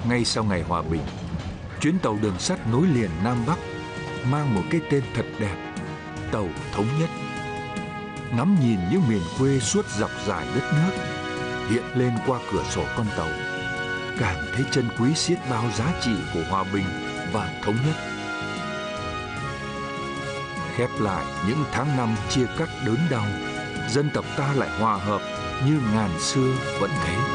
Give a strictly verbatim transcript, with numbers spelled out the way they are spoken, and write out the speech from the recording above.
Ngay sau ngày hòa bình, chuyến tàu đường sắt nối liền Nam Bắc mang một cái tên thật đẹp: Tàu Thống Nhất. Ngắm nhìn những miền quê suốt dọc dài đất nước hiện lên qua cửa sổ con tàu, càng thấy chân quý xiết bao giá trị của hòa bình và thống nhất. Khép lại những tháng năm chia cắt đớn đau, dân tộc ta lại hòa hợp như ngàn xưa vẫn thế.